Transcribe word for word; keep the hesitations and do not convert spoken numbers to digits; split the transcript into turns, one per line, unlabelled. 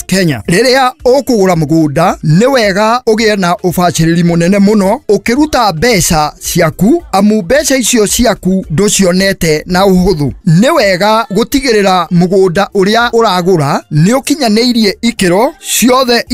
Kenya. Riria ukugura mugunda ni wega ugie na ubaciriri munene muno ukiruta mbeca ciaku amu mbeca icio ciaku nducionete na uhuthu. Ni wega gutigirira mugunda uria uragura ni ukinyaniirie ikiro ciothe